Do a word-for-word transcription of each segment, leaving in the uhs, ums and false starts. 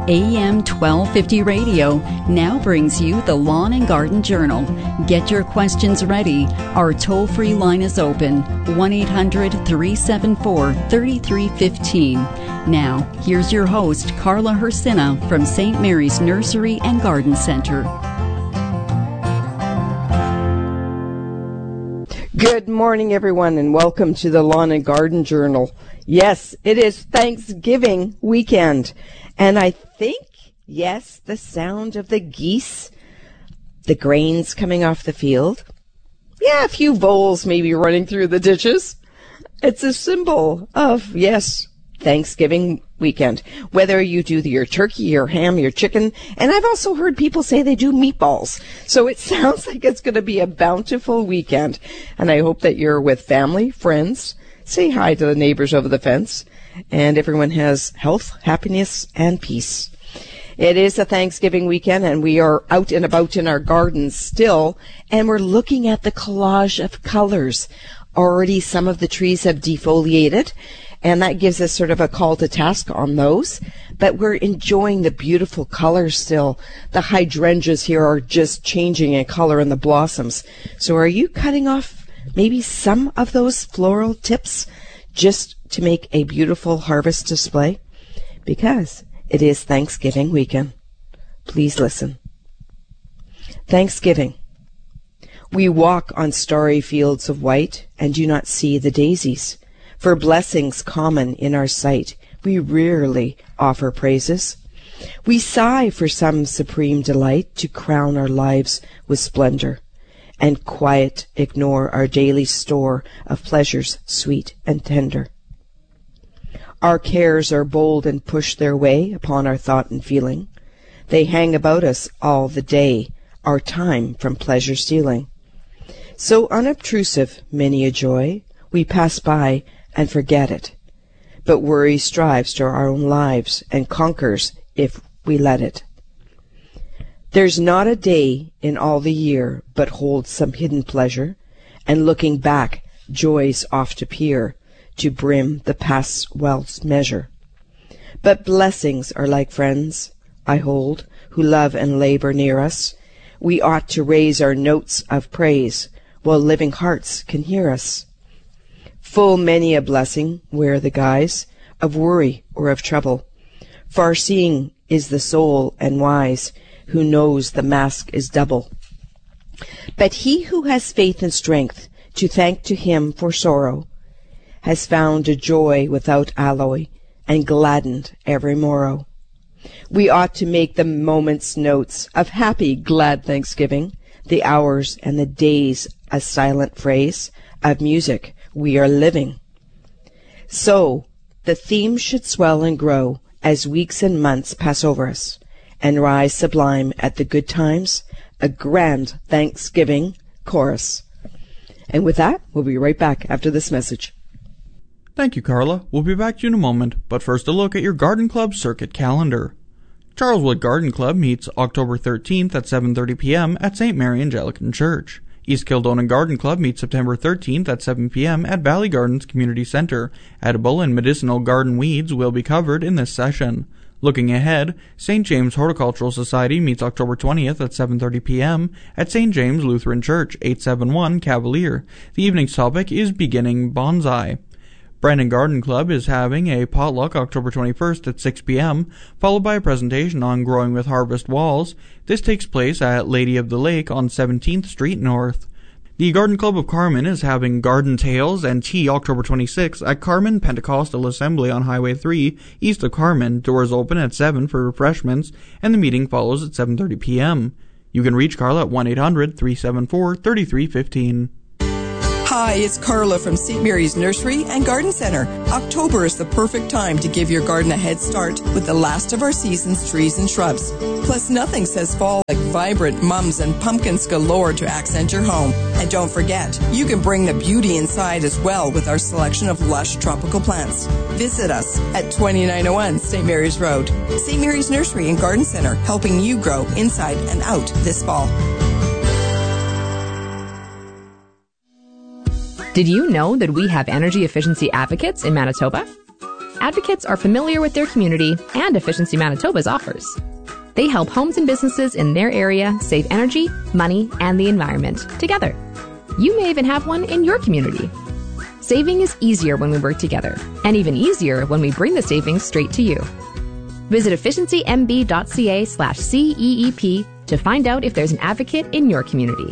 A M twelve fifty Radio now brings you the Lawn and Garden Journal. Get your questions ready. Our toll-free line is open, one eight hundred three seven four three three one five. Now, here's your host, Carla Hersina from Saint Mary's Nursery and Garden Center. Good morning, everyone, and welcome to the Lawn and Garden Journal. Yes, it is Thanksgiving weekend, and I think, yes, the sound of the geese, the grains coming off the field. Yeah, a few voles maybe running through the ditches. It's a symbol of, yes, Thanksgiving weekend. Whether you do your turkey, your ham, your chicken, and I've also heard people say they do meatballs. So it sounds like it's going to be a bountiful weekend. And I hope that you're with family, friends. Say hi to the neighbors over the fence. And everyone has health, happiness, and peace. It is a Thanksgiving weekend, and we are out and about in our gardens still, and we're looking at the collage of colors. Already some of the trees have defoliated, and that gives us sort of a call to task on those. But we're enjoying the beautiful colors still. The hydrangeas here are just changing in color in the blossoms. So are you cutting off maybe some of those floral tips just to make a beautiful harvest display? Because it is Thanksgiving weekend. Please listen. Thanksgiving. We walk on starry fields of white and do not see the daisies. For blessings common in our sight, we rarely offer praises. We sigh for some supreme delight to crown our lives with splendor, and quiet ignore our daily store of pleasures sweet and tender. Our cares are bold and push their way upon our thought and feeling. They hang about us all the day, our time from pleasure stealing. So unobtrusive many a joy, we pass by and forget it. But worry strives to our own lives and conquers if we let it. There's not a day in all the year but holds some hidden pleasure, and looking back, joys oft appear to brim the past's wealth's measure. But blessings are like friends, I hold, who love and labor near us. We ought to raise our notes of praise while living hearts can hear us. Full many a blessing wear the guise of worry or of trouble. Far-seeing is the soul and wise, who knows the mask is double. But he who has faith and strength to thank to him for sorrow has found a joy without alloy and gladdened every morrow. We ought to make the moments notes of happy, glad Thanksgiving, the hours and the days a silent phrase of music we are living. So the theme should swell and grow as weeks and months pass over us, and rise sublime at the good times, a grand Thanksgiving chorus. And with that, we'll be right back after this message. Thank you, Carla. We'll be back to you in a moment, but first a look at your Garden Club circuit calendar. Charleswood Garden Club meets October thirteenth at seven thirty p.m. at Saint Mary Anglican Church. East Kildonan Garden Club meets September thirteenth at seven p.m. at Valley Gardens Community Center. Edible and medicinal garden weeds will be covered in this session. Looking ahead, Saint James Horticultural Society meets October twentieth at seven thirty p.m. at Saint James Lutheran Church, eight seventy-one Cavalier. The evening's topic is beginning bonsai. Brandon Garden Club is having a potluck October twenty-first at six p.m., followed by a presentation on growing with harvest walls. This takes place at Lady of the Lake on seventeenth Street North. The Garden Club of Carmen is having garden tales and tea October twenty-sixth at Carmen Pentecostal Assembly on Highway three, east of Carmen. Doors open at seven for refreshments, and the meeting follows at seven thirty p.m. You can reach Carla at one eight hundred three seven four three three one five. Hi, it's Carla from Saint Mary's Nursery and Garden Center. October is the perfect time to give your garden a head start with the last of our season's trees and shrubs. Plus, nothing says fall like vibrant mums and pumpkins galore to accent your home. And don't forget, you can bring the beauty inside as well with our selection of lush tropical plants. Visit us at twenty-nine oh one Saint Mary's Road. Saint Mary's Nursery and Garden Center, helping you grow inside and out this fall. Did you know that we have energy efficiency advocates in Manitoba? Advocates are familiar with their community and Efficiency Manitoba's offers. They help homes and businesses in their area save energy, money, and the environment together. You may even have one in your community. Saving is easier when we work together, and even easier when we bring the savings straight to you. Visit efficiencymb.ca slash CEEP to find out if there's an advocate in your community.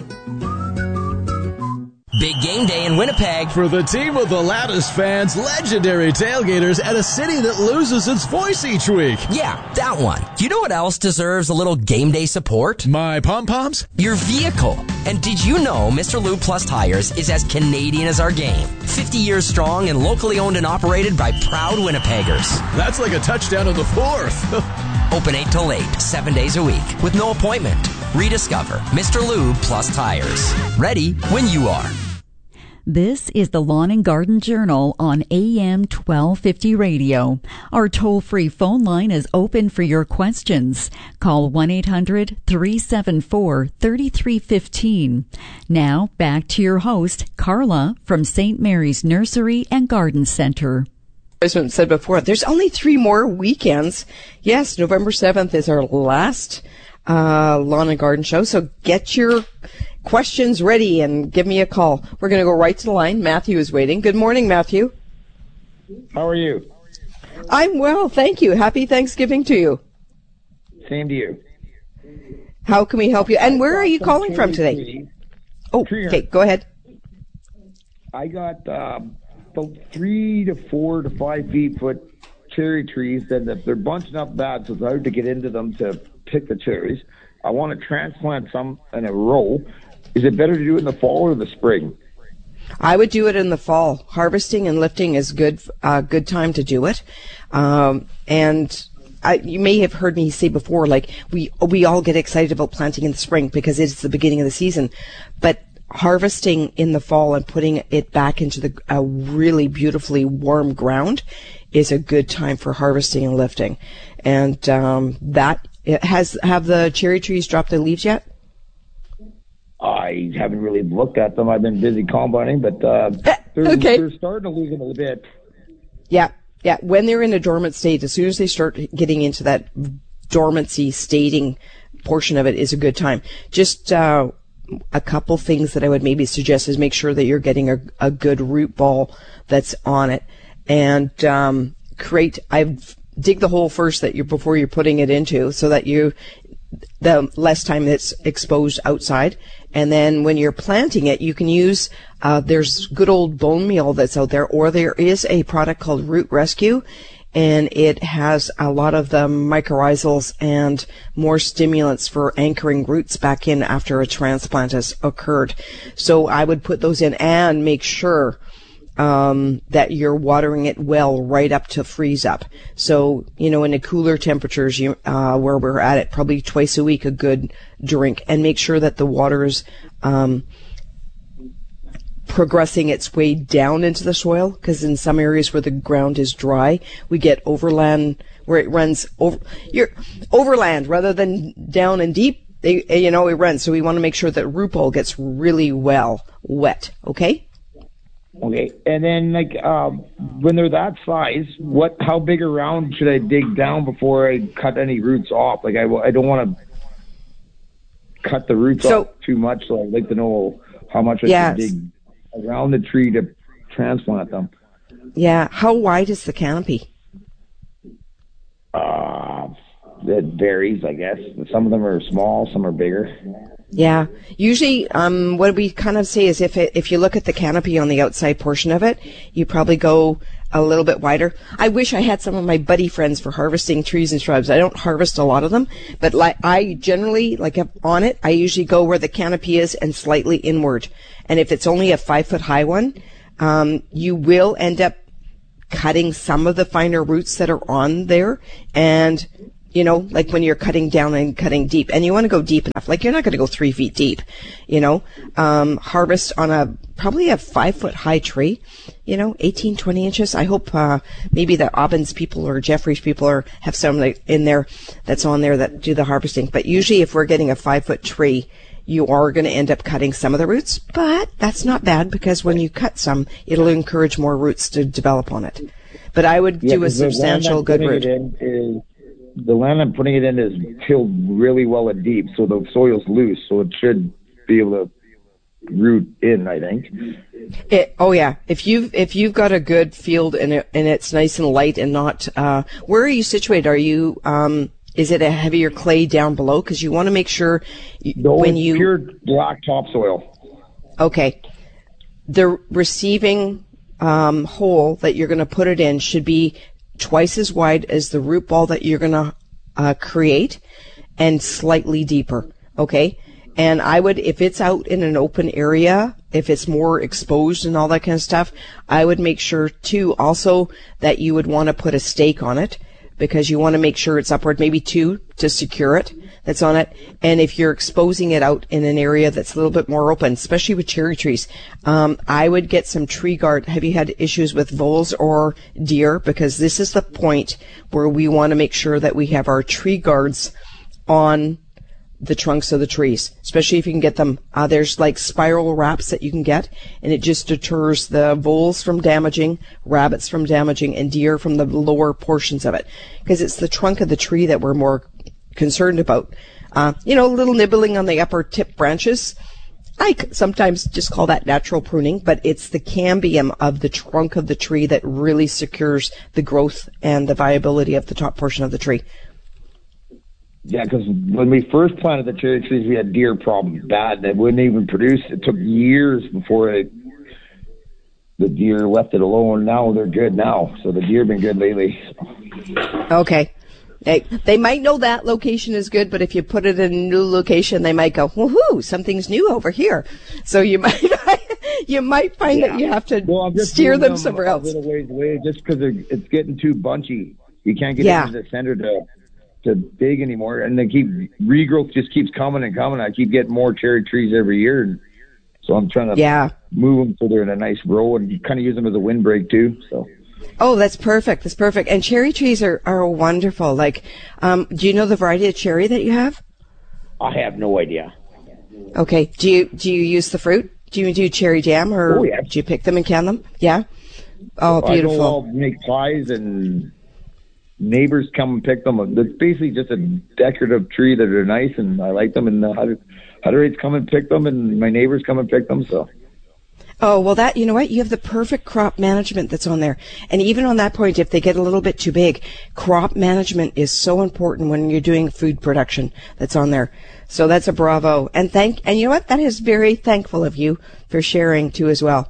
Big game day in Winnipeg. For the team of the loudest fans, legendary tailgaters, and a city that loses its voice each week. Yeah, that one. You know what else deserves a little game day support? My pom-poms? Your vehicle. And did you know Mister Lube Plus Tires is as Canadian as our game? fifty years strong and locally owned and operated by proud Winnipeggers. That's like a touchdown on the fourth. Open eight till eight, seven days a week, with no appointment. Rediscover Mister Lube Plus Tires. Ready when you are. This is the Lawn and Garden Journal on A M twelve fifty radio. Our toll-free phone line is open for your questions. Call one eight hundred three seven four three three one five. Now, back to your host, Carla, from Saint Mary's Nursery and Garden Center. As I said before, there's only three more weekends. Yes, November seventh is our last uh, Lawn and Garden show, so get your questions ready and give me a call. We're going to go right to the line. Matthew is waiting. Good morning, Matthew. How are you? I'm well, thank you. Happy Thanksgiving to you. Same to you. How can we help you? And where are you calling from today? Oh, okay, go ahead. I got um, about three to four to five feet foot cherry trees, and if they're bunching up bad, so it's hard to get into them to pick the cherries. I want to transplant some in a row. Is it better to do it in the fall or the spring? I would do it in the fall. Harvesting and lifting is good. Uh, good time to do it. Um, and I, you may have heard me say before, like we we all get excited about planting in the spring because it's the beginning of the season, but harvesting in the fall and putting it back into the a really beautifully warm ground is a good time for harvesting and lifting. And um, that it has have the cherry trees dropped their leaves yet? I haven't really looked at them. I've been busy combining, but uh, they're, okay. they're starting to lose them a little bit. Yeah, yeah. When they're in a dormant state, as soon as they start getting into that dormancy stating portion of it is a good time. Just uh, a couple things that I would maybe suggest is make sure that you're getting a, a good root ball that's on it, and um, create. I've dig the hole first that you before you're putting it into, so that you the less time it's exposed outside. And then when you're planting it, you can use, uh, there's good old bone meal that's out there, or there is a product called Root Rescue, and it has a lot of the mycorrhizals and more stimulants for anchoring roots back in after a transplant has occurred. So I would put those in and make sure Um, that you're watering it well right up to freeze up. So, you know, in the cooler temperatures, you, uh, where we're at it, probably twice a week, a good drink, and make sure that the water is, um, progressing its way down into the soil, because in some areas where the ground is dry, we get overland, where it runs over, you're overland rather than down and deep, they, you know, it runs. So we want to make sure that root ball gets really well wet. Okay? Okay, and then like um, when they're that size, what? How big around should I dig down before I cut any roots off? Like I, I don't want to cut the roots so, off too much, so I'd like to know how much I yes. should dig around the tree to transplant them. Yeah, how wide is the canopy? Uh, it varies, I guess. Some of them are small, some are bigger. Yeah. Usually, um, what we kind of say is if it, if you look at the canopy on the outside portion of it, you probably go a little bit wider. I wish I had some of my buddy friends for harvesting trees and shrubs. I don't harvest a lot of them, but like I generally, like on it, I usually go where the canopy is and slightly inward. And if it's only a five foot high one, um, you will end up cutting some of the finer roots that are on there, and you know, like when you're cutting down and cutting deep, and you want to go deep enough. Like you're not going to go three feet deep, you know. Um, harvest on a probably a five foot high tree, you know, eighteen, twenty inches. I hope uh, maybe the Aubins people or Jeffries people are have some like, in there that's on there that do the harvesting. But usually, if we're getting a five foot tree, you are going to end up cutting some of the roots. But that's not bad, because when you cut some, it'll encourage more roots to develop on it. But I would Yeah, do a 'cause the land substantial I'm good putting root. it in is, the land I'm putting it in is tilled really well and deep, so the soil's loose, so it should be able to root in, I think. It, oh yeah, if you've if you've got a good field and it, and it's nice and light and not, uh, where are you situated? Are you um, is it a heavier clay down below? Because you want to make sure y- No, when it's you pure black topsoil. okay, the receiving um, hole that you're going to put it in should be twice as wide as the root ball that you're going to uh, create, and slightly deeper. Okay. And I would, if it's out in an open area, if it's more exposed and all that kind of stuff, I would make sure too also that you would want to put a stake on it, because you want to make sure it's upward, maybe two to secure it that's on it. And if you're exposing it out in an area that's a little bit more open, especially with cherry trees, um, I would get some tree guard. Have you had issues with voles or deer? Because this is the point where we want to make sure that we have our tree guards on the trunks of the trees, especially if you can get them. Uh, there's like spiral wraps that you can get, and it just deters the voles from damaging, rabbits from damaging, and deer from the lower portions of it, because it's the trunk of the tree that we're more concerned about. Uh, you know, a little nibbling on the upper tip branches. I c- sometimes just call that natural pruning, but it's the cambium of the trunk of the tree that really secures the growth and the viability of the top portion of the tree. Yeah, because when we first planted the cherry trees, we had deer problems bad. They wouldn't even produce. It took years before it, the deer left it alone. Now they're good now. So the deer have been good lately. Okay. They, they might know that location is good, but if you put it in a new location, they might go, woohoo, something's new over here. So you might you might find Yeah. that you have to Well, I'm just steer moving them them somewhere a else. little ways away just because it's getting too bunchy. You can't get Yeah. into the center to to dig anymore, and they keep regrowth just keeps coming and coming. I keep getting more cherry trees every year, and so I'm trying to Yeah. move them so they're in a nice row and kind of use them as a windbreak too. So. Oh, that's perfect. That's perfect. And cherry trees are, are wonderful. Like, um, do you know the variety of cherry that you have? I have no idea. Okay. Do you do you use the fruit? Do you do cherry jam, or Oh, yeah. do you pick them and can them? Yeah. Oh, I know beautiful. I'll make pies, and neighbors come and pick them. It's basically just a decorative tree that are nice, and I like them. And the Hutterites come and pick them, and my neighbors come and pick them. So. Oh, well, that, you know what? You have the perfect crop management that's on there. And even on that point, if they get a little bit too big, crop management is so important when you're doing food production that's on there. So that's a bravo. And thank, and you know what? That is very thankful of you for sharing too as well.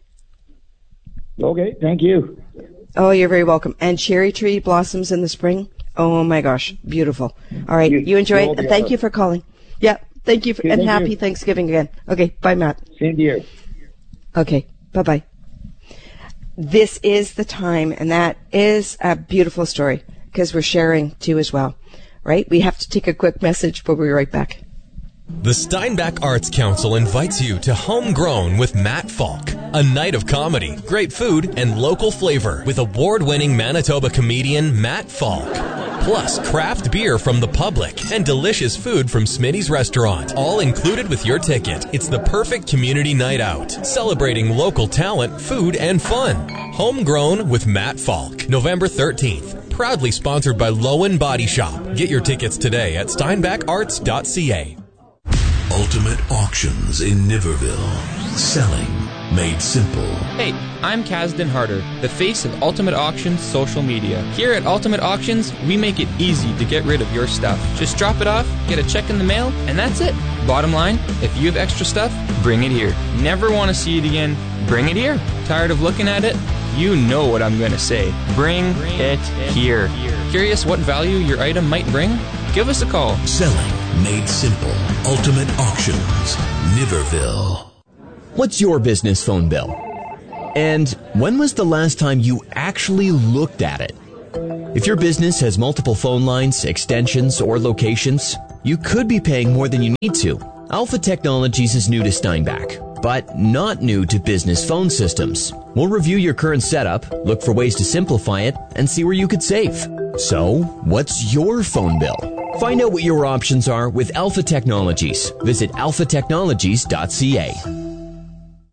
Okay, thank you. Oh, you're very welcome. And cherry tree blossoms in the spring. Oh my gosh, beautiful. All right, you, You- enjoy you it, and thank you for calling. Yeah, thank you, for, Okay, and thank happy you. Thanksgiving again. Okay, bye, Matt. Same to you. Okay, bye-bye. This is the time, and that is a beautiful story, because we're sharing too as well, right? We have to take a quick message, but we'll be right back. The Steinbach Arts Council invites you to Homegrown with Matt Falk, a night of comedy, great food, and local flavor with award-winning Manitoba comedian Matt Falk. Plus, craft beer from the public and delicious food from Smitty's Restaurant, all included with your ticket. It's the perfect community night out, celebrating local talent, food, and fun. Homegrown with Matt Falk, November thirteenth. Proudly sponsored by Lowen Body Shop. Get your tickets today at steinbach arts dot c a. Ultimate Auctions in Niverville. Selling made simple. Hey, I'm Kasdan Harder, the face of Ultimate Auctions social media. Here at Ultimate Auctions, we make it easy to get rid of your stuff. Just drop it off, get a check in the mail, and that's it. Bottom line, if you have extra stuff, bring it here. Never want to see it again, bring it here. Tired of looking at it? You know what I'm going to say. Bring it here. Curious what value your item might bring? Give us a call. Selling made simple. Ultimate Auctions, Niverville. What's your business phone bill? And when was the last time you actually looked at it? If your business has multiple phone lines, extensions, or locations, you could be paying more than you need to. Alpha Technologies is new to Steinbach, but not new to business phone systems. We'll review your current setup, look for ways to simplify it, and see where you could save. So, what's your phone bill? Find out what your options are with Alpha Technologies. Visit alpha technologies dot c a.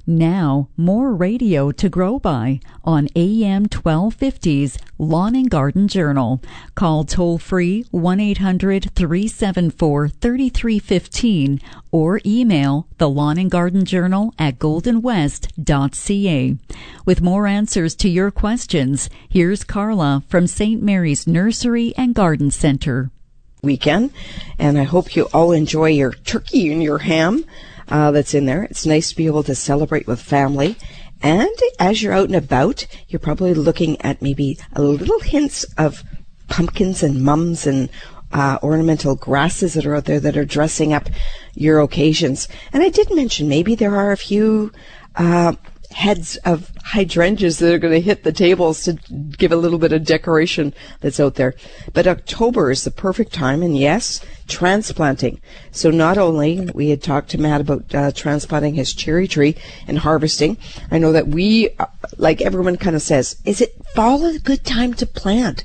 Now, more radio to grow by on A M twelve fifty's Lawn and Garden Journal. Call toll-free one eight hundred three seven four three three one five or email the Lawn and Garden Journal at golden west dot c a. With more answers to your questions, here's Carla from Saint Mary's Nursery and Garden Center. Weekend, and I hope you all enjoy your turkey and your ham uh, that's in there. It's nice to be able to celebrate with family. And as you're out and about, you're probably looking at maybe a little hints of pumpkins and mums and uh, ornamental grasses that are out there that are dressing up your occasions. And I did mention maybe there are a few uh, heads of hydrangeas that are going to hit the tables to give a little bit of decoration that's out there. But October is the perfect time, and yes, transplanting. So not only, we had talked to Matt about uh, transplanting his cherry tree and harvesting. I know that we, uh, like everyone kind of says, is it fall a good time to plant?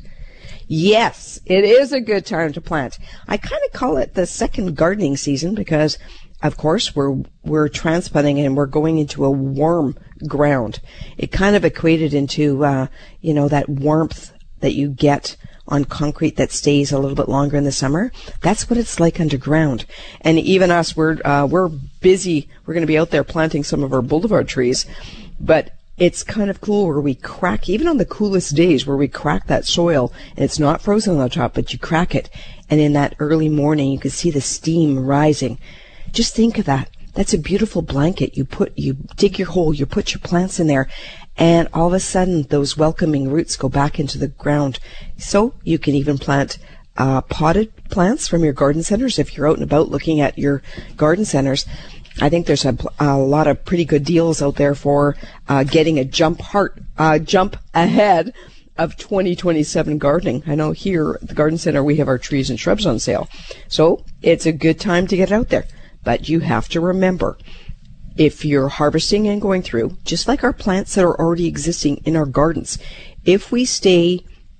Yes, it is a good time to plant. I kind of call it the second gardening season because, of course, we're we're transplanting and we're going into a warm ground. It kind of equated into, uh, you know, that warmth that you get on concrete that stays a little bit longer in the summer. That's what it's like underground. And even us, we're uh, we're busy. We're going to be out there planting some of our boulevard trees, but it's kind of cool where we crack, even on the coolest days, where we crack that soil and it's not frozen on the top, but you crack it. And in that early morning, you can see the steam rising. Just think of that. That's a beautiful blanket. You put, you dig your hole, you put your plants in there, and all of a sudden those welcoming roots go back into the ground. So you can even plant uh, potted plants from your garden centers if you're out and about looking at your garden centers. I think there's a, a lot of pretty good deals out there for uh, getting a jump heart, uh, jump ahead of twenty twenty-seven gardening. I know here at the garden center we have our trees and shrubs on sale. So it's a good time to get out there. But you have to remember, if you're harvesting and going through, just like our plants that are already existing in our gardens, if we stay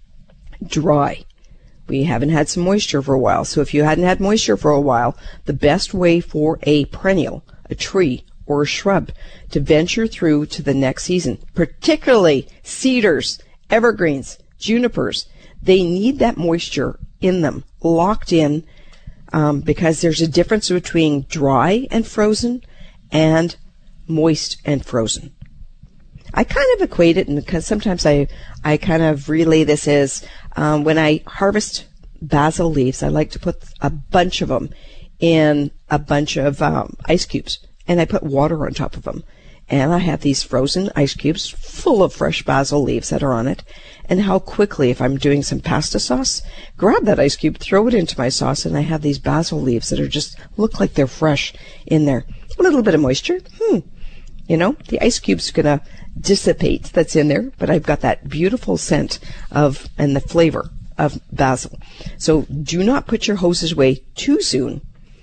dry, we haven't had some moisture for a while. So if you hadn't had moisture for a while, the best way for a perennial, a tree, or a shrub to venture through to the next season, particularly cedars, evergreens, junipers, they need that moisture in them, locked in, um, because there's a difference between dry and frozen and moist and frozen. I kind of equate it, and because sometimes I, I kind of relay this as um, when I harvest basil leaves, I like to put a bunch of them in a bunch of um, ice cubes, and I put water on top of them. And I have these frozen ice cubes full of fresh basil leaves that are on it. And how quickly, if I'm doing some pasta sauce, grab that ice cube, throw it into my sauce, and I have these basil leaves that are just look like they're fresh in there. A little bit of moisture. Hmm. You know, the ice cube's going to dissipate that's in there, but I've got that beautiful scent of and the flavor of basil. So do not put your hoses away too soon,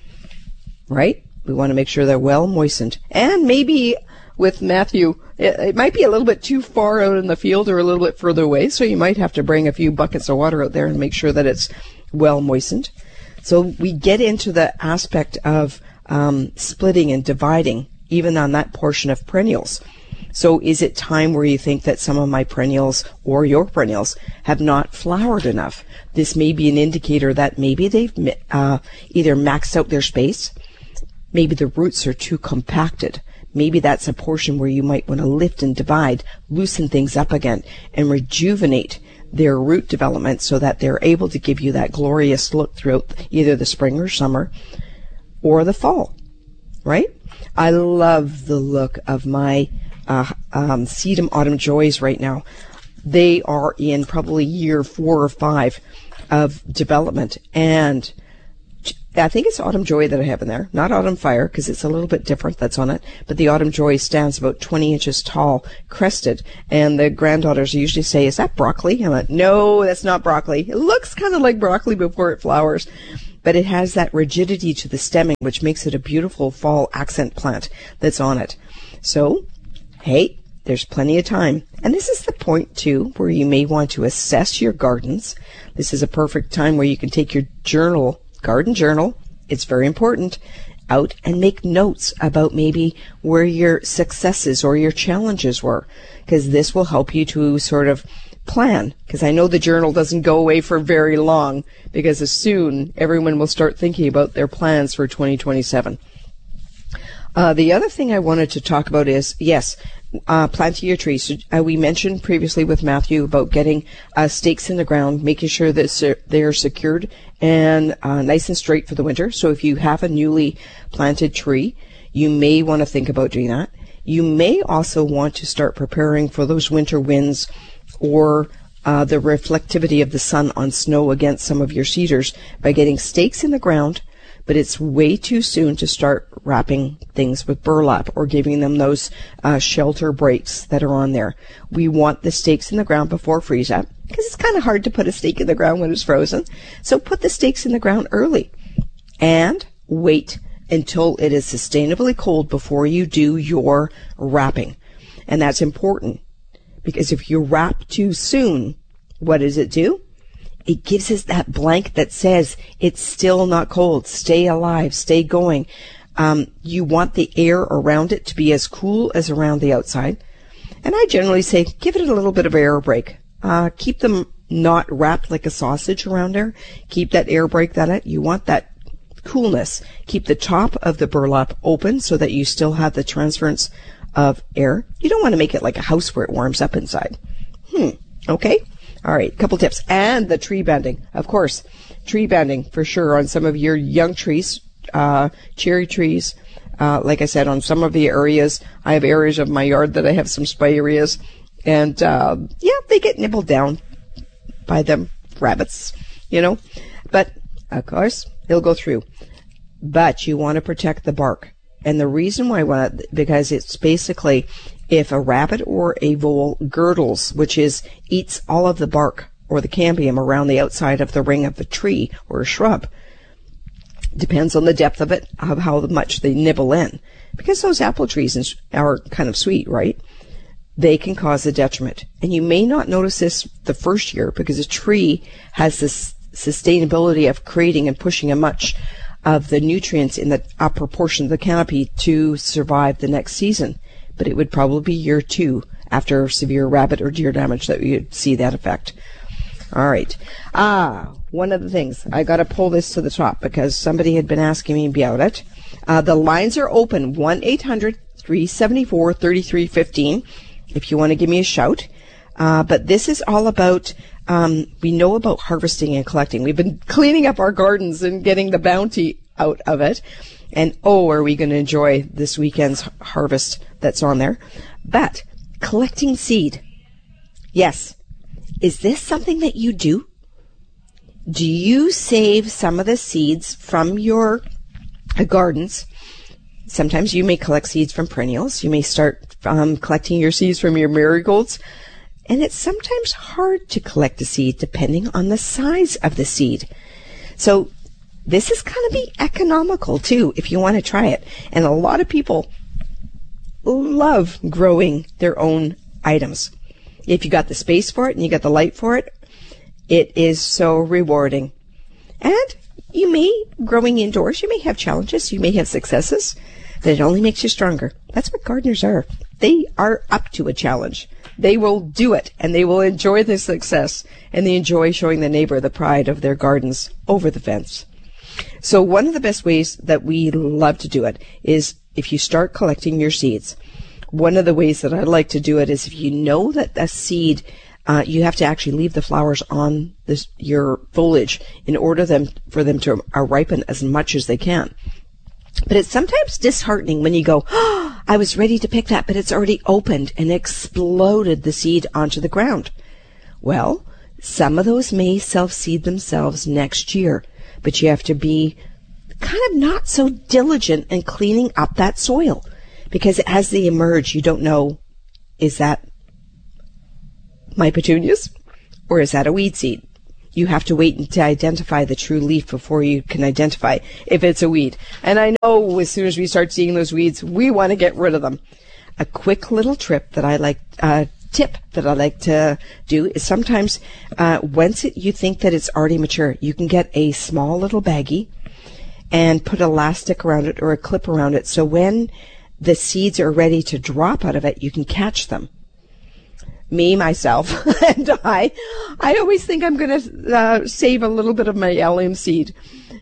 right? We want to make sure they're well moistened. And maybe with Matthew, it, it might be a little bit too far out in the field or a little bit further away, so you might have to bring a few buckets of water out there and make sure that it's well moistened. So we get into the aspect of um, splitting and dividing, even on that portion of perennials. So is it time where you think that some of my perennials or your perennials have not flowered enough? This may be an indicator that maybe they've uh, either maxed out their space, maybe the roots are too compacted. Maybe that's a portion where you might want to lift and divide, loosen things up again, and rejuvenate their root development so that they're able to give you that glorious look throughout either the spring or summer or the fall, right? I love the look of my uh, um, Sedum Autumn Joys right now. They are in probably year four or five of development, and I think it's Autumn Joy that I have in there, not Autumn Fire, because it's a little bit different that's on it, but the Autumn Joy stands about twenty inches tall, crested, and the granddaughters usually say, is that broccoli? I'm like, no, that's not broccoli. It looks kind of like broccoli before it flowers, but it has that rigidity to the stemming, which makes it a beautiful fall accent plant that's on it. So, hey, there's plenty of time. And this is the point, too, where you may want to assess your gardens. This is a perfect time where you can take your journal, garden journal. It's very important. out and make notes about maybe where your successes or your challenges were, because this will help you to sort of plan, because I know the journal doesn't go away for very long, because soon everyone will start thinking about their plans for twenty twenty-seven. Uh, the other thing I wanted to talk about is, yes, uh, planting your trees. Uh, we mentioned previously with Matthew about getting uh, stakes in the ground, making sure that they're secured and uh, nice and straight for the winter. So if you have a newly planted tree, you may want to think about doing that. You may also want to start preparing for those winter winds or uh, the reflectivity of the sun on snow against some of your cedars by getting stakes in the ground. But it's way too soon to start wrapping things with burlap or giving them those uh, shelter breaks that are on there. We want the stakes in the ground before freeze up, because it's kind of hard to put a stake in the ground when it's frozen. So put the stakes in the ground early and wait until it is sustainably cold before you do your wrapping. And that's important, because if you wrap too soon, what does it do? It gives us that blank that says it's still not cold. Stay alive. Stay going. Um, you want the air around it to be as cool as around the outside. And I generally say give it a little bit of air break. Uh, keep them not wrapped like a sausage around there. Keep that air break that it. You want that coolness. Keep the top of the burlap open so that you still have the transference of air. You don't want to make it like a house where it warms up inside. Hmm. Okay. All right, couple tips. And the tree bending, of course. Tree bending, for sure, on some of your young trees, uh, cherry trees. Uh, like I said, on some of the areas, I have areas of my yard that I have some spireas. And, uh, yeah, they get nibbled down by them rabbits, you know. But, of course, they'll go through. But you want to protect the bark. And the reason why I want to, because it's basically, if a rabbit or a vole girdles, which is eats all of the bark or the cambium around the outside of the ring of the tree or a shrub, depends on the depth of it, of how much they nibble in. Because those apple trees are kind of sweet, right? They can cause a detriment. And you may not notice this the first year, because a tree has this sustainability of creating and pushing a much of the nutrients in the upper portion of the canopy to survive the next season. But it would probably be year two after severe rabbit or deer damage that you'd see that effect. All right. Ah, one of the things, I got to pull this to the top because somebody had been asking me about it. Uh, the lines are open, one eight hundred, three seven four, three three one five, if you want to give me a shout. Uh, but this is all about, um, we know about harvesting and collecting. We've been cleaning up our gardens and getting the bounty out of it. And, oh, are we going to enjoy this weekend's harvest that's on there. But collecting seed. Yes. Is this something that you do? Do you save some of the seeds from your gardens? Sometimes you may collect seeds from perennials. You may start um, collecting your seeds from your marigolds. And it's sometimes hard to collect a seed depending on the size of the seed. So this is going to be economical too if you want to try it. And a lot of people love growing their own items. If you got the space for it and you got the light for it, it is so rewarding. And you may, growing indoors, you may have challenges, you may have successes, but it only makes you stronger. That's what gardeners are. They are up to a challenge. They will do it, and they will enjoy the success, and they enjoy showing the neighbor the pride of their gardens over the fence. So one of the best ways that we love to do it is if you start collecting your seeds. One of the ways that I like to do it is if you know that a seed, uh, you have to actually leave the flowers on this, your foliage in order them, for them to uh, ripen as much as they can. But it's sometimes disheartening when you go, oh, I was ready to pick that, but it's already opened and exploded the seed onto the ground. Well, some of those may self-seed themselves next year, but you have to be kind of not so diligent in cleaning up that soil. Because as they emerge, you don't know, is that my petunias or is that a weed seed? You have to wait to identify the true leaf before you can identify if it's a weed. And I know as soon as we start seeing those weeds, we want to get rid of them. A quick little trip that I like, uh, tip that I like to do is sometimes uh, once it, you think that it's already mature, you can get a small little baggie and put elastic around it or a clip around it, so when the seeds are ready to drop out of it, you can catch them. Me, myself, and I, I always think I'm going to uh, save a little bit of my allium seed.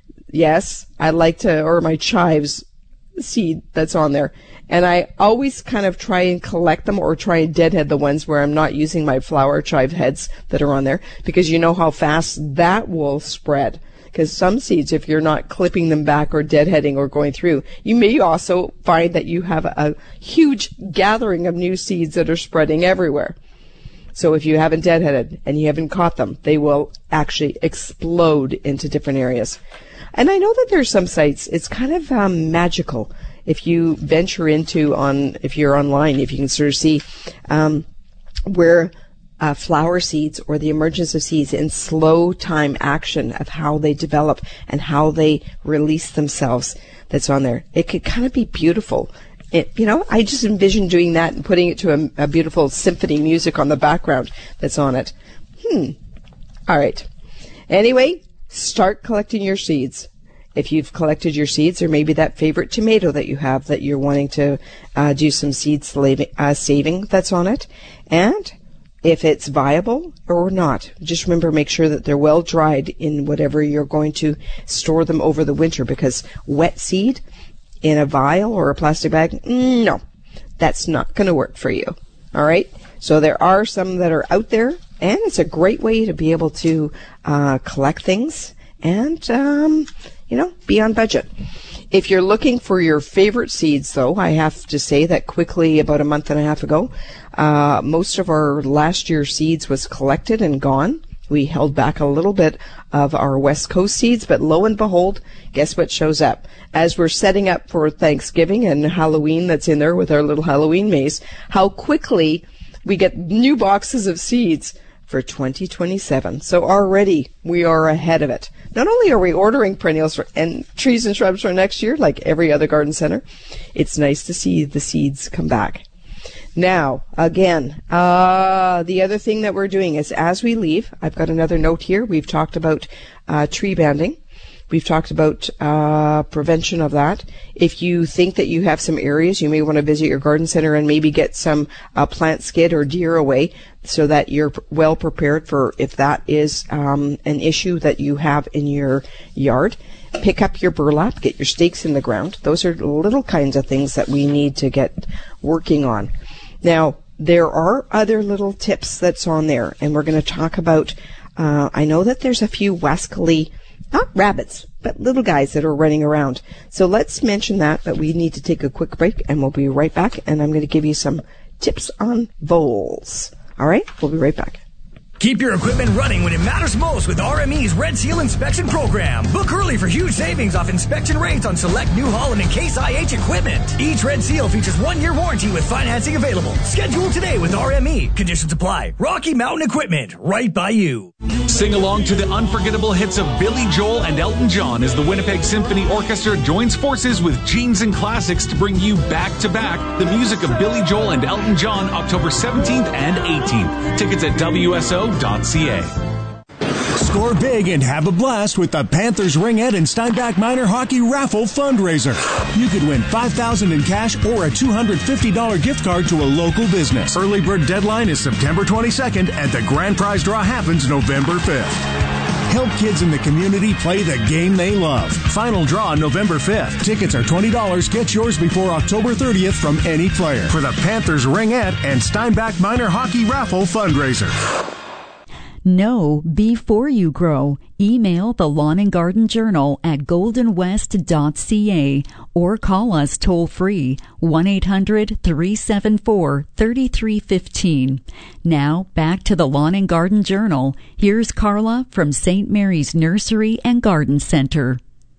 Yes, I like to, or my chives seed that's on there. And I always kind of try and collect them or try and deadhead the ones where I'm not using my flower chive heads that are on there, because you know how fast that will spread. Because some seeds, if you're not clipping them back or deadheading or going through, you may also find that you have a huge gathering of new seeds that are spreading everywhere. So if you haven't deadheaded and you haven't caught them, they will actually explode into different areas. And I know that there's some sites, it's kind of um, magical. If you venture into on, if you're online, if you can sort of see um, where uh, flower seeds or the emergence of seeds in slow time action of how they develop and how they release themselves, that's on there. It could kind of be beautiful. It, you know, I just envision doing that and putting it to a, a beautiful symphony music on the background that's on it. Hmm. All right. Anyway, start collecting your seeds. If you've collected your seeds, or maybe that favorite tomato that you have that you're wanting to uh, do some seed slaving, uh, saving that's on it. And if it's viable or not, just remember, make sure that they're well dried in whatever you're going to store them over the winter, because wet seed in a vial or a plastic bag, no, that's not going to work for you. All right? So there are some that are out there, and it's a great way to be able to uh, collect things and, um, you know, be on budget. If you're looking for your favorite seeds, though, I have to say that quickly, about a month and a half ago, uh, most of our last year's seeds was collected and gone. We held back a little bit of our West Coast seeds, but lo and behold, guess what shows up? As we're setting up for Thanksgiving and Halloween that's in there with our little Halloween maze, how quickly we get new boxes of seeds for twenty twenty-seven. So already we are ahead of it. Not only are we ordering perennials for, and trees and shrubs for next year, like every other garden center, it's nice to see the seeds come back. Now, again, uh, the other thing that we're doing is as we leave, I've got another note here. We've talked about uh, tree banding. We've talked about uh, prevention of that. If you think that you have some areas, you may want to visit your garden center and maybe get some uh, plant skid or deer away so that you're well prepared for if that is um, an issue that you have in your yard. Pick up your burlap, get your stakes in the ground. Those are little kinds of things that we need to get working on. Now, there are other little tips that's on there, and we're going to talk about, uh, I know that there's a few wascally, not rabbits, but little guys that are running around. So let's mention that, but we need to take a quick break, and we'll be right back, and I'm going to give you some tips on voles. All right? We'll be right back. Keep your equipment running when it matters most with R M E's Red Seal Inspection Program. Book early for huge savings off inspection rates on select New Holland and Case I H equipment. Each Red Seal features one-year warranty with financing available. Schedule today with R M E. Conditions apply. Rocky Mountain Equipment, right by you. Sing along to the unforgettable hits of Billy Joel and Elton John as the Winnipeg Symphony Orchestra joins forces with Genes and Classics to bring you back-to-back the music of Billy Joel and Elton John October seventeenth and eighteenth. Tickets at W S O dot C A. Score big and have a blast with the Panthers Ringette and Steinbach Minor Hockey Raffle Fundraiser. You could win five thousand dollars in cash or a two hundred fifty dollars gift card to a local business. Early bird deadline is September twenty-second and the grand prize draw happens November fifth. Help kids in the community play the game they love. Final draw November fifth. Tickets are twenty dollars. Get yours before October thirtieth from any player for the Panthers Ringette and Steinbach Minor Hockey Raffle Fundraiser. Know before you grow. Email the Lawn and Garden Journal at golden west dot c a or call us toll free one eight hundred three seven four three three one five. Now back to the Lawn and Garden Journal. Here's Carla from Saint Mary's Nursery and Garden Center.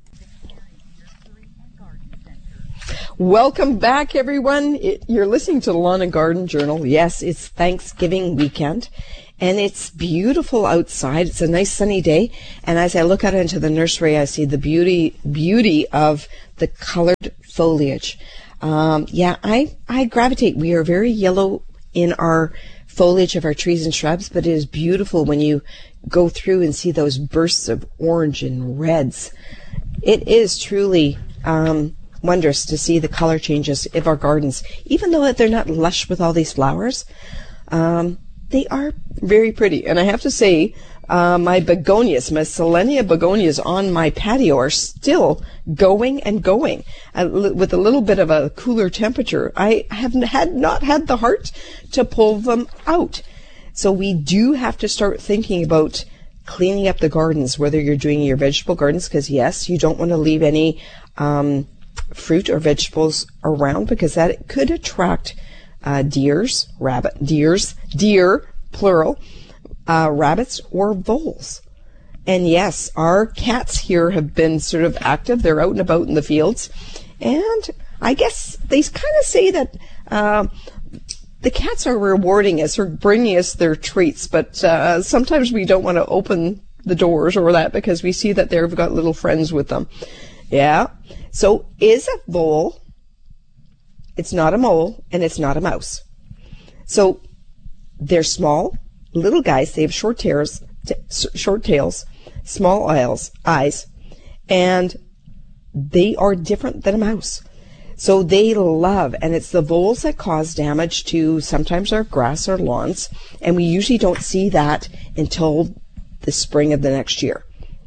Welcome back, everyone. It, you're listening to the Lawn and Garden Journal. Yes, it's Thanksgiving weekend. And it's beautiful outside. It's a nice sunny day. And as I look out into the nursery, I see the beauty beauty of the colored foliage. Um, yeah, I, I gravitate. We are very yellow in our foliage of our trees and shrubs, but it is beautiful when you go through and see those bursts of orange and reds. It is truly um, wondrous to see the color changes of our gardens. Even though they're not lush with all these flowers, um, they are very pretty. And I have to say, uh, my begonias, my Selenia begonias on my patio are still going and going. Uh, with a little bit of a cooler temperature, I have had not had the heart to pull them out. So we do have to start thinking about cleaning up the gardens, whether you're doing your vegetable gardens, because yes, you don't want to leave any um, fruit or vegetables around, because that could attract uh, deers, rabbit, deers, deer, plural, uh, rabbits or voles. And yes, our cats here have been sort of active. They're out and about in the fields, and I guess they kind of say that uh, the cats are rewarding us or bringing us their treats, but uh, sometimes we don't want to open the doors or that because we see that they've got little friends with them. Yeah. So is a vole, it's not a mole, and it's not a mouse. So they're small, little guys. They have short tails, t- short tails, small eyes, eyes, and they are different than a mouse. So they love, and it's the voles that cause damage to sometimes our grass or lawns, and we usually don't see that until the spring of the next year.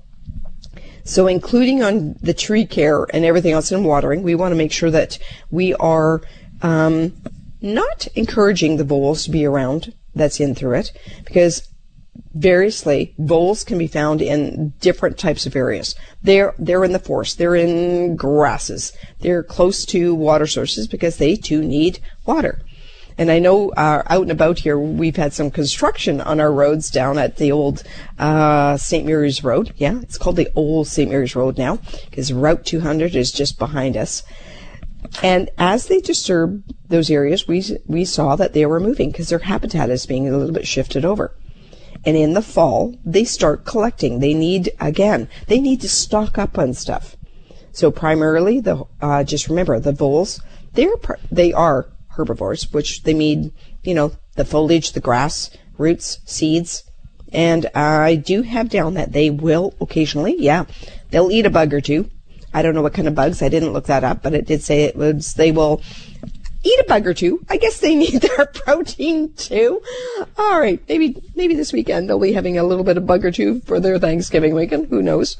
So including on the tree care and everything else in watering, we want to make sure that we are um, not encouraging the voles to be around that's in through it, because variously, voles can be found in different types of areas. They're they're in the forest. They're in grasses. They're close to water sources because they too need water. And I know uh, out and about here, we've had some construction on our roads down at the old uh, Saint Mary's Road. Yeah, it's called the old Saint Mary's Road now because Route two hundred is just behind us. And as they disturbed those areas, we we saw that they were moving because their habitat is being a little bit shifted over. And in the fall, they start collecting. They need, again, they need to stock up on stuff. So primarily, the uh, just remember, the voles, they're they are herbivores, which they need, you know, the foliage, the grass, roots, seeds. And I do have down that they will occasionally, yeah, they'll eat a bug or two. I don't know what kind of bugs. I didn't look that up, but it did say it was, they will eat a bug or two. I guess they need their protein too. All right, maybe maybe this weekend they'll be having a little bit of bug or two for their Thanksgiving weekend. Who knows?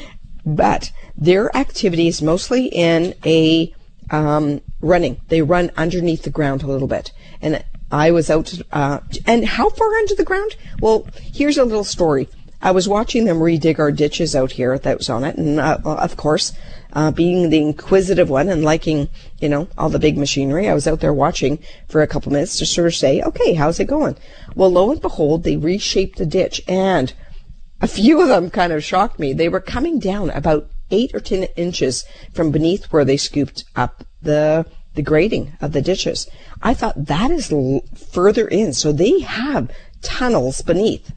But their activity is mostly in a um, running. They run underneath the ground a little bit. And I was out. Uh, and how far under the ground? Well, here's a little story. I was watching them redig our ditches out here that was on it, and uh, of course, uh, being the inquisitive one and liking, you know, all the big machinery, I was out there watching for a couple minutes to sort of say, okay, how's it going? Well, lo and behold, they reshaped the ditch, and a few of them kind of shocked me. They were coming down about eight or ten inches from beneath where they scooped up the the grading of the ditches. I thought that is l- further in, so they have tunnels beneath.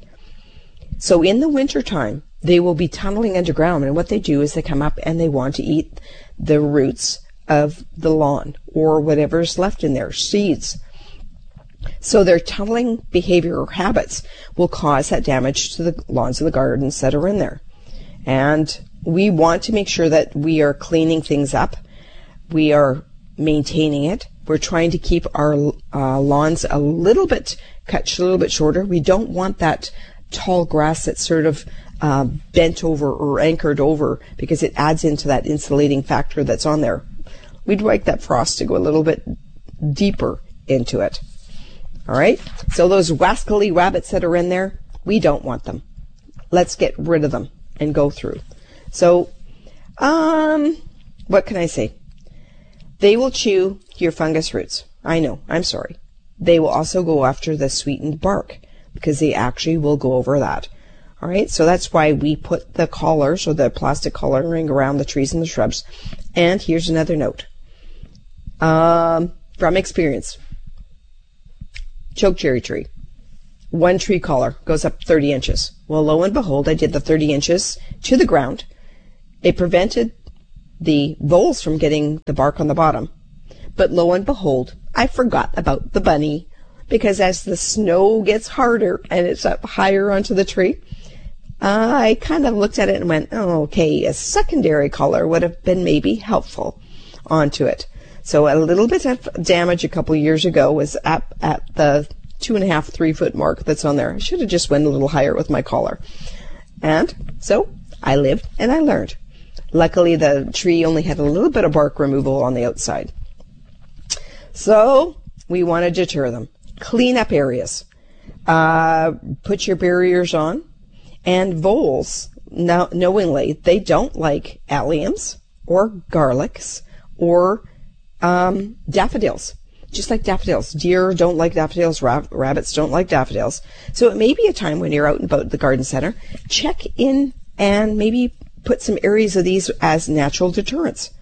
So in the wintertime, they will be tunneling underground, and what they do is they come up and they want to eat the roots of the lawn or whatever's left in there, seeds. So their tunneling behavior or habits will cause that damage to the lawns and the gardens that are in there. And we want to make sure that we are cleaning things up. We are maintaining it. We're trying to keep our uh, lawns a little bit cut a little bit shorter. We don't want that tall grass that's sort of uh, bent over or anchored over because it adds into that insulating factor that's on there. We'd like that frost to go a little bit deeper into it. All right? So those wascally rabbits that are in there, we don't want them. Let's get rid of them and go through. So, um, what can I say? They will chew your fungus roots. I know, I'm sorry. They will also go after the sweetened bark, because they actually will go over that. All right, so that's why we put the collars or the plastic collaring around the trees and the shrubs. And here's another note. Um, from experience, chokecherry tree. One tree collar goes up thirty inches. Well, lo and behold, I did the thirty inches to the ground. It prevented the voles from getting the bark on the bottom. But lo and behold, I forgot about the bunny. Because as the snow gets harder and it's up higher onto the tree, uh, I kind of looked at it and went, oh, okay, a secondary color would have been maybe helpful onto it. So a little bit of damage a couple of years ago was up at the two and a half, three foot mark that's on there. I should have just went a little higher with my collar. And so I lived and I learned. Luckily, the tree only had a little bit of bark removal on the outside. So we want to deter them. Clean up areas. Uh, put your barriers on. And voles, now, knowingly, they don't like alliums or garlics or um, daffodils. Just like daffodils. Deer don't like daffodils. Rab- rabbits don't like daffodils. So it may be a time when you're out and about at the garden center, check in and maybe put some areas of these as natural deterrents.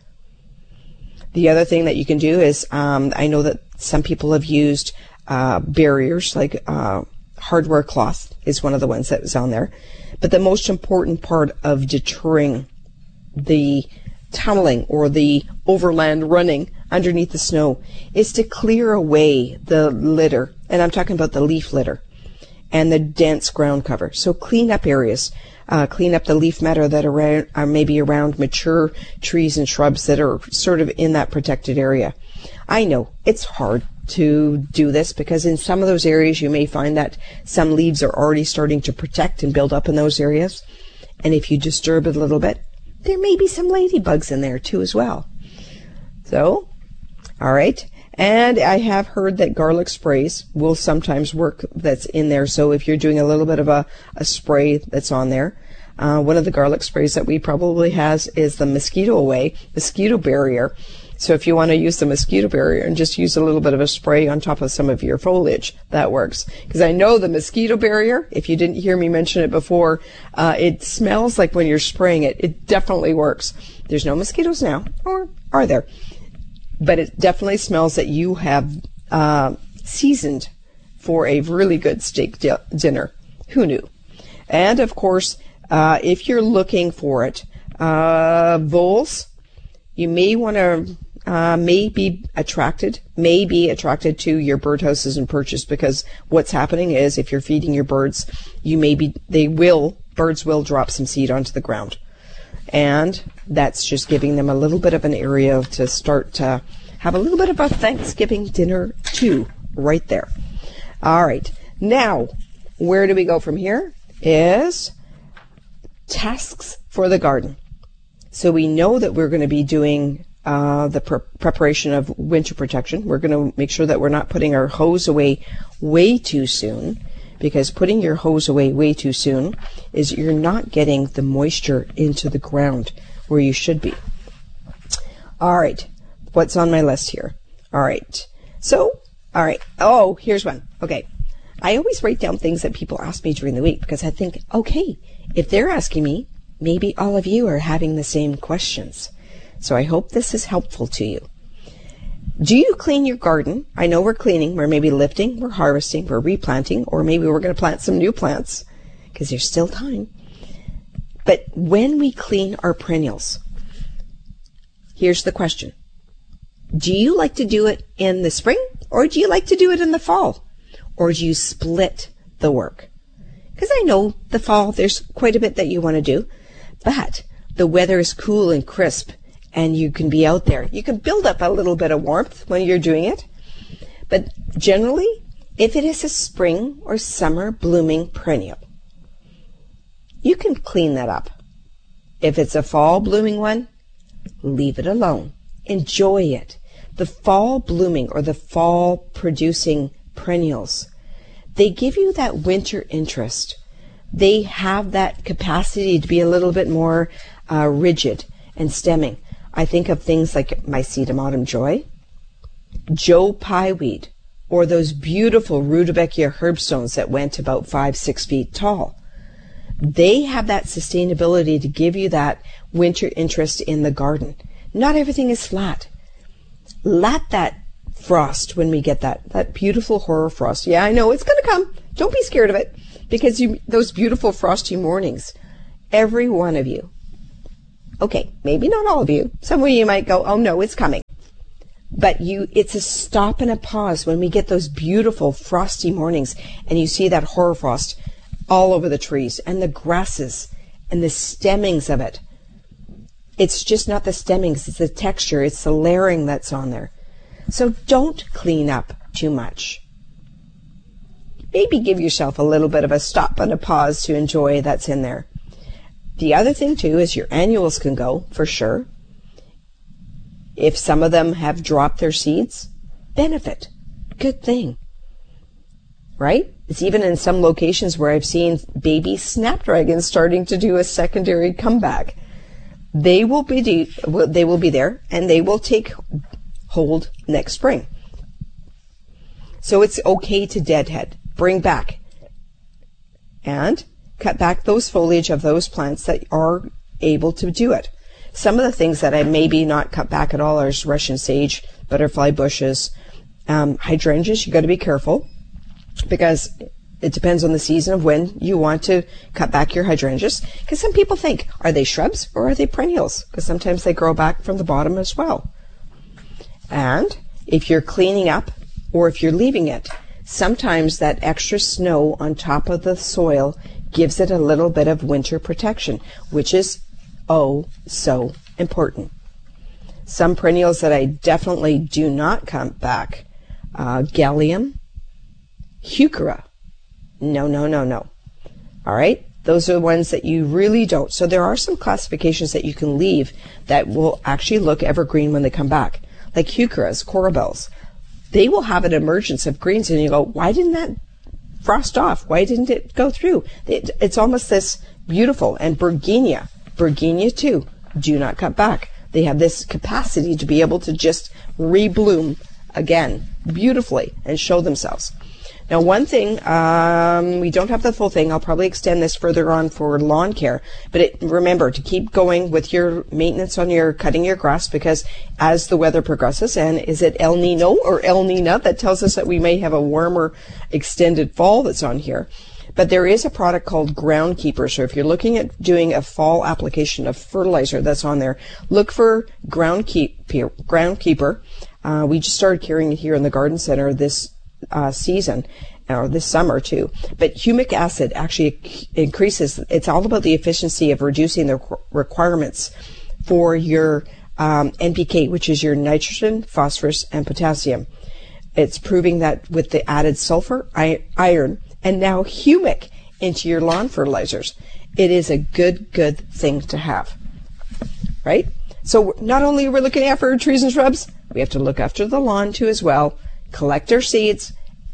The other thing that you can do is, um, I know that some people have used uh, barriers, like uh, hardware cloth is one of the ones that was on there. But the most important part of deterring the tunneling or the overland running underneath the snow is to clear away the litter. And I'm talking about the leaf litter and the dense ground cover. So clean up areas. Uh, clean up the leaf matter that are, are maybe around mature trees and shrubs that are sort of in that protected area. I know it's hard to do this because in some of those areas you may find that some leaves are already starting to protect and build up in those areas. And if you disturb it a little bit, there may be some ladybugs in there too as well. So, all right. And I have heard that garlic sprays will sometimes work that's in there. So if you're doing a little bit of a, a spray that's on there, uh, one of the garlic sprays that we probably has is the mosquito away, mosquito barrier. So if you want to use the mosquito barrier and just use a little bit of a spray on top of some of your foliage, that works. Because I know the mosquito barrier, if you didn't hear me mention it before, uh, it smells like when you're spraying it. It definitely works. There's no mosquitoes now, or are there? But it definitely smells that you have uh, seasoned for a really good steak di- dinner. Who knew? And, of course, uh, if you're looking for it, uh, voles, you may want to, uh, may be attracted, may be attracted to your birdhouses and perches, because what's happening is if you're feeding your birds, you may be, they will, birds will drop some seed onto the ground. And that's just giving them a little bit of an area to start to have a little bit of a Thanksgiving dinner too, right there. All right. Now, where do we go from here? Is tasks for the garden. So we know that we're going to be doing uh, the pre- preparation of winter protection. We're going to make sure that we're not putting our hose away way too soon, because putting your hose away way too soon is you're not getting the moisture into the ground where you should be. All right. What's on my list here? All right. So, all right. Oh, here's one. Okay. I always write down things that people ask me during the week because I think, okay, if they're asking me, maybe all of you are having the same questions. So I hope this is helpful to you. Do you clean your garden? I know we're cleaning. We're maybe lifting, we're harvesting, we're replanting, or maybe we're going to plant some new plants because there's still time. But when we clean our perennials, here's the question. Do you like to do it in the spring, or do you like to do it in the fall? Or do you split the work? Because I know the fall, there's quite a bit that you want to do, but the weather is cool and crisp, and you can be out there. You can build up a little bit of warmth when you're doing it. But generally, if it is a spring or summer blooming perennial, you can clean that up. If it's a fall blooming one, leave it alone. Enjoy it. The fall blooming or the fall producing perennials, they give you that winter interest. They have that capacity to be a little bit more uh, rigid and stemming. I think of things like Mycetum Autumn Joy, Joe Pyeweed, or those beautiful Rudbeckia herbstones that went about five, six feet tall. They have that sustainability to give you that winter interest in the garden. Not everything is flat. Let that frost when we get that, that beautiful horror frost. Yeah, I know it's going to come. Don't be scared of it, because you, those beautiful frosty mornings, every one of you. Okay, maybe not all of you. Some of you might go, oh no, it's coming. But you, it's a stop and a pause when we get those beautiful frosty mornings and you see that horror frost. all over the trees and the grasses and the stemmings of it. It's just not the stemmings, it's the texture, it's the layering that's on there. So don't clean up too much. Maybe give yourself a little bit of a stop and a pause to enjoy that's in there. The other thing too is your annuals can go, for sure. If some of them have dropped their seeds, benefit. Good thing. Right? It's even in some locations where I've seen baby snapdragons starting to do a secondary comeback. They will be de- they will be there, and they will take hold next spring. So it's okay to deadhead, bring back, and cut back those foliage of those plants that are able to do it. Some of the things that I maybe not cut back at all are Russian sage, butterfly bushes, um, hydrangeas. You got to be careful because it depends on the season of when you want to cut back your hydrangeas. Because some people think, are they shrubs or are they perennials? Because sometimes they grow back from the bottom as well. And if you're cleaning up or if you're leaving it, sometimes that extra snow on top of the soil gives it a little bit of winter protection, which is oh so important. Some perennials that I definitely do not cut back, uh, Gallium, Heuchera. No, no, no, no. All right? Those are the ones that you really don't. So there are some classifications that you can leave that will actually look evergreen when they come back. Like Heucheras, Corabels. They will have an emergence of greens and you go, why didn't that frost off? Why didn't it go through? It, it's almost this beautiful. And Bergenia. Bergenia too. Do not cut back. They have this capacity to be able to just rebloom again beautifully and show themselves. Now, one thing, um, we don't have the full thing. I'll probably extend this further on for lawn care. But it, remember to keep going with your maintenance on your cutting your grass, because as the weather progresses, and is it El Nino or El Nina that tells us that we may have a warmer extended fall that's on here. But there is a product called Groundkeeper. So if you're looking at doing a fall application of fertilizer that's on there, look for Groundkeeper. Groundkeeper. Uh, we just started carrying it here in the garden center this Uh, season or this summer too. But humic acid actually increases, it's all about the efficiency of reducing the requirements for your um, N P K, which is your nitrogen, phosphorus, and potassium. It's proving that with the added sulfur, iron, and now humic into your lawn fertilizers, it is a good, good thing to have. Right? So not only are we looking after trees and shrubs, we have to look after the lawn too as well. Collect our seeds,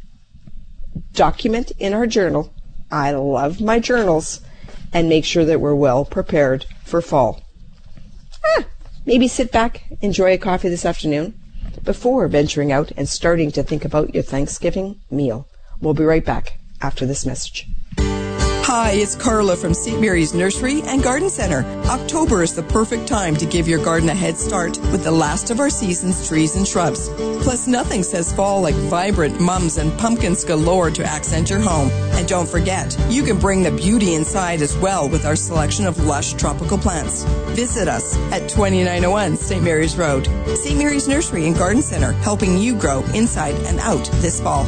document in our journal. I love my journals, and make sure that we're well prepared for fall. Ah, maybe sit back, enjoy a coffee this afternoon before venturing out and starting to think about your Thanksgiving meal. We'll be right back after this message. Hi, it's Carla from Saint Mary's Nursery and Garden Center. October is the perfect time to give your garden a head start with the last of our season's trees and shrubs. Plus, nothing says fall like vibrant mums and pumpkins galore to accent your home. And don't forget, you can bring the beauty inside as well with our selection of lush tropical plants. Visit us at twenty-nine oh one Saint Mary's Road. Saint Mary's Nursery and Garden Center, helping you grow inside and out this fall.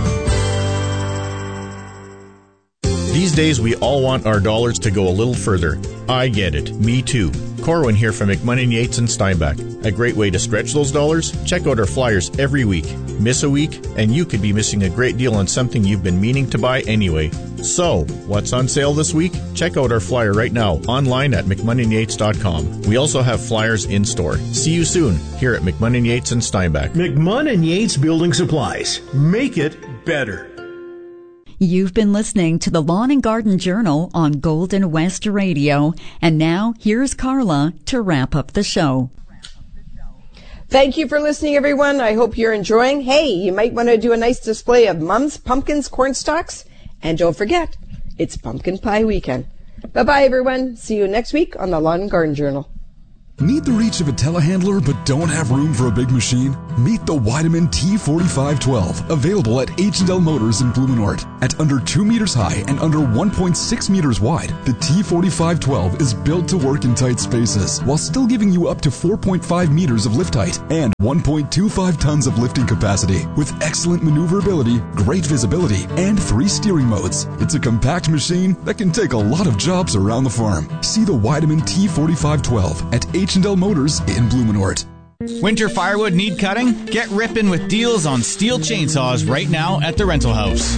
These days, we all want our dollars to go a little further. I get it. Me too. Corwin here from McMunnin Yates and Steinbach. A great way to stretch those dollars? Check out our flyers every week. Miss a week, and you could be missing a great deal on something you've been meaning to buy anyway. So, what's on sale this week? Check out our flyer right now online at mcmunnin yates dot com. We also have flyers in store. See you soon here at McMunnin Yates and Steinbach. McMunnin Yates Building Supplies. Make it better. You've been listening to the Lawn and Garden Journal on Golden West Radio. And now, here's Carla to wrap up the show. Thank you for listening, everyone. I hope you're enjoying. Hey, you might want to do a nice display of mums, pumpkins, corn stalks. And don't forget, it's Pumpkin Pie Weekend. Bye-bye, everyone. See you next week on the Lawn and Garden Journal. Need the reach of a telehandler but don't have room for a big machine? Meet the Vitamin T forty-five twelve, available at H and L Motors in Blumenort. At under two meters high and under one point six meters wide, the T forty-five twelve is built to work in tight spaces while still giving you up to four point five meters of lift height and one point two five tons of lifting capacity. With excellent maneuverability, great visibility, and three steering modes, it's a compact machine that can take a lot of jobs around the farm. See the Vitamin T forty-five twelve at H and L Motors in Blumenort. Winter firewood need cutting? Get ripping with deals on steel chainsaws right now at the Rental House.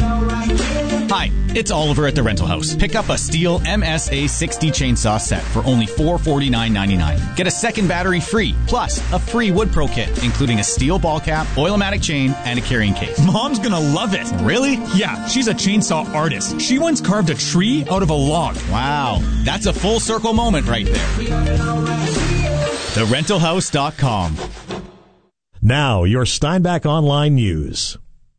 Hi, it's Oliver at the Rental House. Pick up a Steel M S A sixty chainsaw set for only four forty-nine ninety-nine. Get a second battery free, plus a free Wood Pro kit, including a steel ball cap, Oil-O-Matic chain, and a carrying case. Mom's gonna love it. Really? Yeah, she's a chainsaw artist. She once carved a tree out of a log. Wow, that's a full circle moment right there. the rental house dot com. Now, your Steinbach Online News.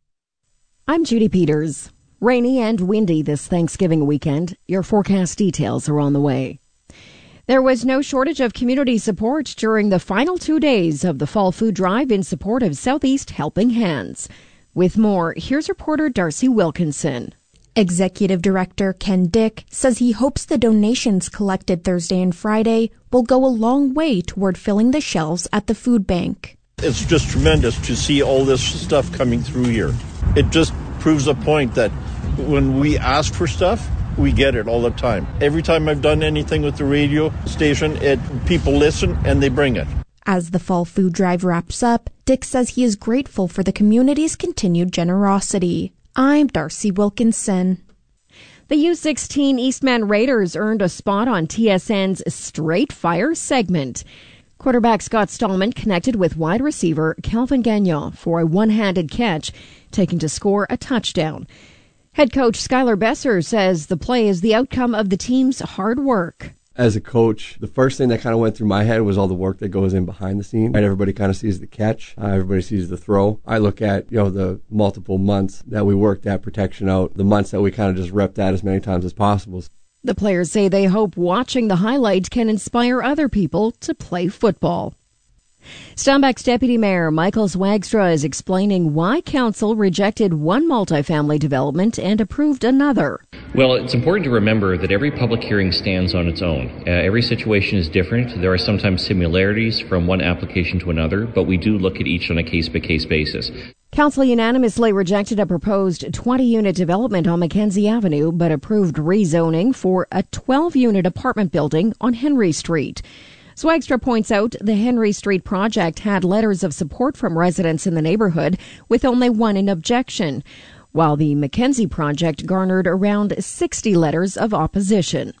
I'm Judy Peters. Rainy and windy this Thanksgiving weekend. Your forecast details are on the way. There was no shortage of community support during the final two days of the Fall Food Drive in support of Southeast Helping Hands. With more, here's reporter Darcy Wilkinson. Executive Director Ken Dick says he hopes the donations collected Thursday and Friday will go a long way toward filling the shelves at the food bank. It's just tremendous to see all this stuff coming through here. It just proves a point that when we ask for stuff, we get it all the time. Every time I've done anything with the radio station, it people listen and they bring it. As the Fall Food Drive wraps up, Dick says he is grateful for the community's continued generosity. I'm Darcy Wilkinson. The U sixteen Eastman Raiders earned a spot on T S N's Straight Fire segment. Quarterback Scott Stallman connected with wide receiver Calvin Gagnon for a one-handed catch, taking to score a touchdown. Head coach Skylar Besser says the play is the outcome of the team's hard work. As a coach, the first thing that kind of went through my head was all the work that goes in behind the scene. Right? Everybody kind of sees the catch. Uh, everybody sees the throw. I look at, you know, the multiple months that we worked that protection out, the months that we kind of just repped that as many times as possible. The players say they hope watching the highlights can inspire other people to play football. Steinbach's Deputy Mayor Michael Swagstra is explaining why council rejected one multifamily development and approved another. Well, it's important to remember that every public hearing stands on its own. Uh, every situation is different. There are sometimes similarities from one application to another, but we do look at each on a case-by-case basis. Council unanimously rejected a proposed twenty-unit development on Mackenzie Avenue, but approved rezoning for a twelve-unit apartment building on Henry Street. Swagstra points out the Henry Street project had letters of support from residents in the neighborhood, with only one in objection, while the Mackenzie project garnered around sixty letters of opposition.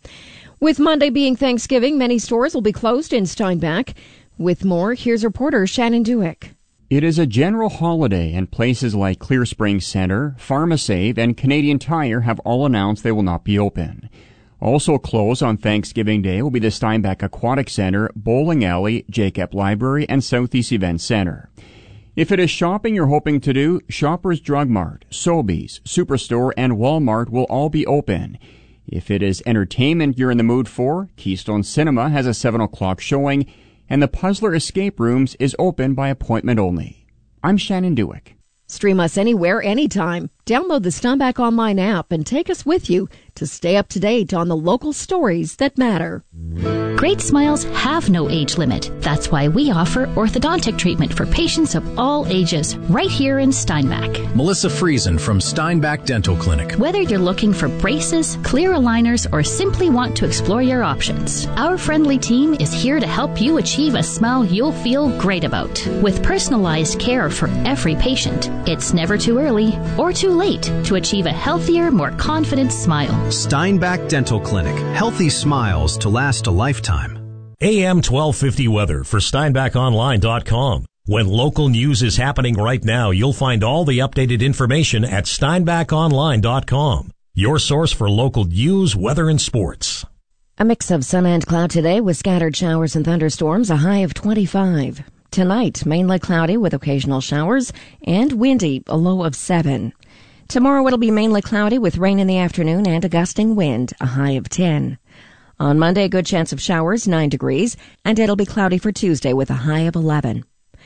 With Monday being Thanksgiving, many stores will be closed in Steinbach. With more, here's reporter Shannon Dewick. It is a general holiday, and places like Clear Spring Center, PharmaSave, and Canadian Tire have all announced they will not be open. Also closed on Thanksgiving Day will be the Steinbach Aquatic Center, Bowling Alley, Jacob Library, and Southeast Event Center. If it is shopping you're hoping to do, Shoppers Drug Mart, Sobeys, Superstore, and Walmart will all be open. If it is entertainment you're in the mood for, Keystone Cinema has a seven o'clock showing, and the Puzzler Escape Rooms is open by appointment only. I'm Shannon Dewick. Stream us anywhere, anytime. Download the Steinbach Online app and take us with you to stay up to date on the local stories that matter. Great smiles have no age limit. That's why we offer orthodontic treatment for patients of all ages right here in Steinbach. Melissa Friesen from Steinbach Dental Clinic. Whether you're looking for braces, clear aligners, or simply want to explore your options, our friendly team is here to help you achieve a smile you'll feel great about. With personalized care for every patient, it's never too early or too late to achieve a healthier, more confident smile. Steinbach Dental Clinic. Healthy smiles to last a lifetime. A M twelve fifty weather for Steinbach Online dot com. When local news is happening right now, you'll find all the updated information at Steinbach Online dot com. Your source for local news, weather, and sports. A mix of sun and cloud today with scattered showers and thunderstorms, a high of twenty-five. Tonight, mainly cloudy with occasional showers and windy, a low of seven. Tomorrow it'll be mainly cloudy with rain in the afternoon and a gusting wind, a high of ten. On Monday, a good chance of showers, nine degrees, and it'll be cloudy for Tuesday with a high of eleven.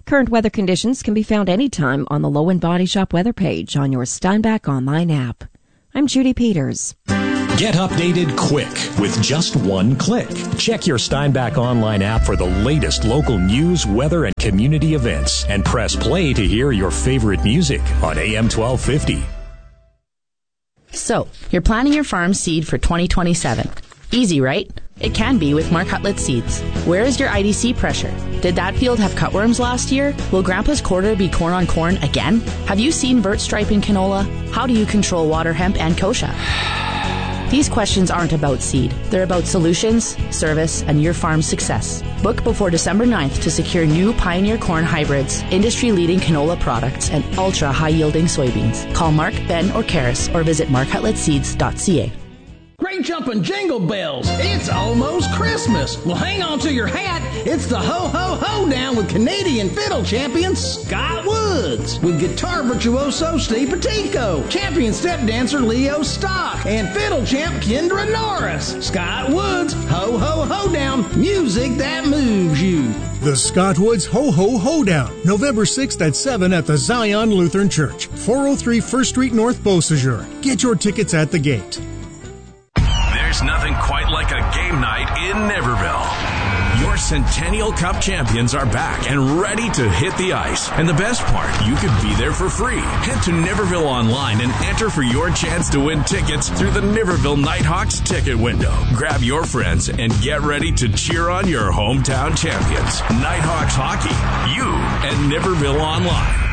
Current weather conditions can be found anytime on the Low and Body Shop weather page on your Steinbach Online app. I'm Judy Peters. Get updated quick with just one click. Check your Steinbach Online app for the latest local news, weather, and community events, and press play to hear your favorite music on A M twelve fifty. So, you're planting your farm seed for twenty twenty-seven. Easy, right? It can be with Mark Hutlett Seeds. Where is your I D C pressure? Did that field have cutworms last year? Will Grandpa's quarter be corn on corn again? Have you seen vert stripe in canola? How do you control water hemp and kochia? These questions aren't about seed. They're about solutions, service, and your farm's success. Book before December ninth to secure new Pioneer corn hybrids, industry-leading canola products, and ultra-high-yielding soybeans. Call Mark, Ben, or Karis or visit mark hutlett seeds dot c a. Great jumping jingle bells. It's almost Christmas. Well, hang on to your hat. It's the ho-ho-ho down with Canadian fiddle champion Scott Woods, with guitar virtuoso Steve Petico, champion step dancer Leo Stock, and fiddle champ Kendra Norris. Scott Woods, ho-ho-ho down, music that moves you. The Scott Woods Ho-Ho Hoedown, November sixth at seven at the Zion Lutheran Church, four oh three First Street North, Beausejour. Get your tickets at the gate. There's nothing quite like a game night in Niverville. Your Centennial Cup champions are back and ready to hit the ice. And the best part, you could be there for free. Head to Niverville Online and enter for your chance to win tickets through the Niverville Nighthawks ticket window. Grab your friends and get ready to cheer on your hometown champions. Nighthawks Hockey, you and Niverville Online.